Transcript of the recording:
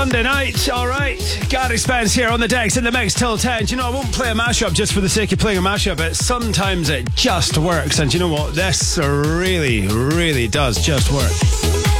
Sunday night, alright. Gary Spence here on the decks in the mix till 10. Do you know, I won't play a mashup just for the sake of playing a mashup, but sometimes it just works. And do you know what? This really, really does just work.